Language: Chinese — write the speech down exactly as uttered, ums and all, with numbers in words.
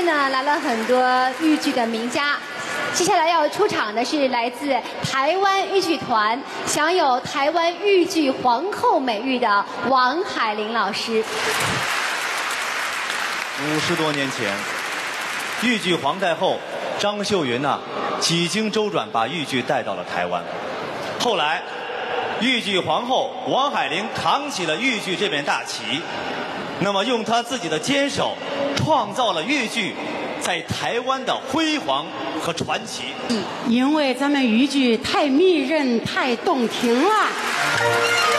呢来了很多豫剧的名家。接下来要出场的是来自台湾豫剧团，享有台湾豫剧皇后美誉的王海玲老师。 五十多年前，豫剧皇太后张秀云呐、啊，几经周转把豫剧带到了台湾。后来，豫剧皇后王海玲扛起了豫剧这面大旗，那么用她自己的坚守，创造了豫剧在台湾的辉煌和传奇。 因为咱们豫剧太迷人、太动听了。